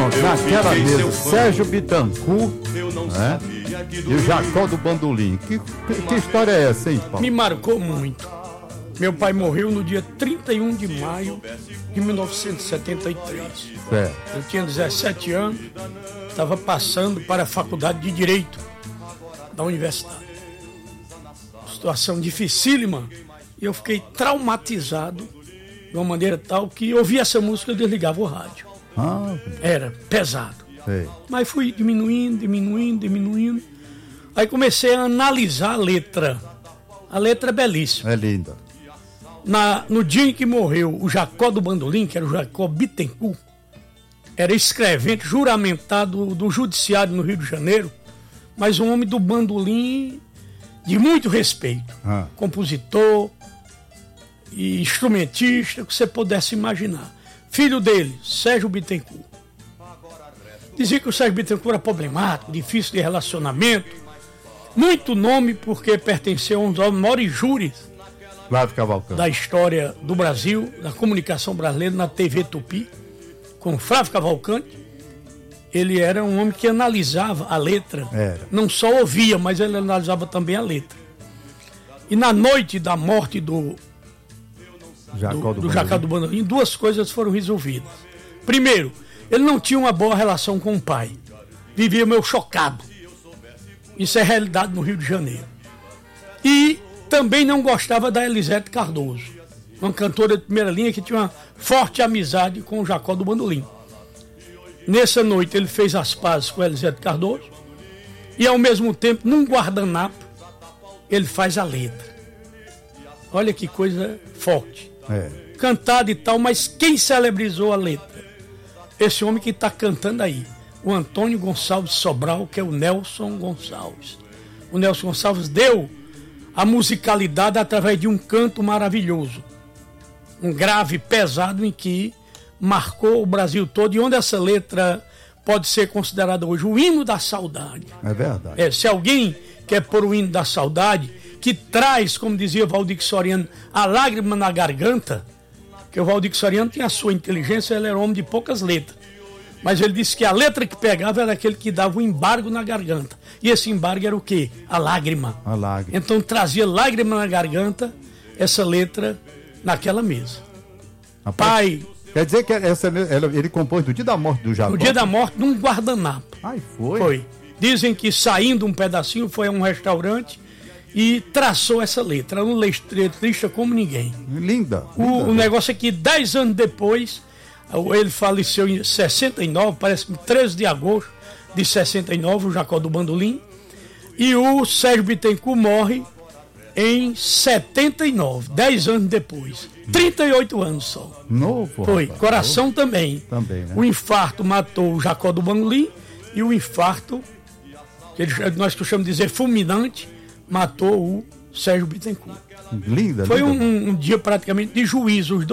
Pronto, naquela mesa, Sérgio Bittencourt, né? E o Jacó do Bandolim. Que história é essa, hein, Paulo? Me marcou muito. Meu pai morreu no dia 31 de maio de 1973. Certo. Eu tinha 17 anos, estava passando para a faculdade de Direito da universidade. Situação dificílima, e eu fiquei traumatizado de uma maneira tal que eu ouvia essa música e desligava o rádio. Era pesado. Sei. Mas fui diminuindo. Aí comecei a analisar a letra. A letra é belíssima. É linda. No dia em que morreu o Jacó do Bandolim, que era o Jacó Bittencourt, era escrevente juramentado do judiciário no Rio de Janeiro, mas um homem do bandolim de muito respeito. Compositor e instrumentista, que você pudesse imaginar. Filho dele, Sérgio Bittencourt. Dizia que o Sérgio Bittencourt era problemático, difícil de relacionamento. Muito nome porque pertenceu a um dos maiores júris Flávio Cavalcante. Da história do Brasil, da comunicação brasileira na TV Tupi, com Flávio Cavalcante. Ele era um homem que analisava a letra. Não só ouvia, mas ele analisava também a letra. E na noite da morte do Jacó do Bandolim, duas coisas foram resolvidas. Primeiro, ele não tinha uma boa relação com o pai. Vivia meio chocado. Isso é realidade no Rio de Janeiro. E também não gostava da Elisete Cardoso, uma cantora de primeira linha que tinha uma forte amizade com o Jacó do Bandolim. Nessa noite ele fez as pazes com a Elisete Cardoso e ao mesmo tempo, num guardanapo, ele faz a letra. Olha que coisa forte. Cantada e tal, mas quem celebrizou a letra? Esse homem que está cantando aí, o Antônio Gonçalves Sobral, que é o Nelson Gonçalves. O Nelson Gonçalves deu a musicalidade através de um canto maravilhoso, um grave pesado em que marcou o Brasil todo, e onde essa letra pode ser considerada hoje o hino da saudade. É verdade. Se alguém quer pôr o hino da saudade, que traz, como dizia Valdir Soriano, a lágrima na garganta, que o Valdir Soriano tinha a sua inteligência, ele era um homem de poucas letras. Mas ele disse que a letra que pegava era aquele que dava o embargo na garganta. E esse embargo era o quê? A lágrima. A lágrima. Então trazia lágrima na garganta, essa letra naquela mesa. Pai... Quer dizer que ele compôs no dia da morte do Jacó? No dia da morte, num guardanapo. Foi? Foi. Dizem que saindo um pedacinho, foi a um restaurante e traçou essa letra. Era um letrista como ninguém. Linda. O negócio é que 10 anos depois... Ele faleceu em 69, parece que 13 de agosto de 69, o Jacó do Bandolim. E o Sérgio Bittencourt morre em 79, 10 anos depois. 38 anos só. Novo. Foi. Rapaz. Coração também. Também, né? O infarto matou o Jacó do Bandolim e o infarto, que nós costumamos dizer fulminante, matou o Sérgio Bittencourt. Linda. Foi um dia praticamente de juízo, os dois.